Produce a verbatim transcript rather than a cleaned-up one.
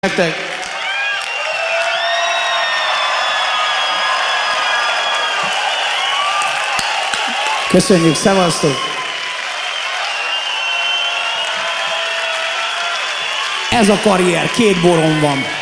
Nektek. Köszönjük, szevasztok! Ez a karrier, két borom van.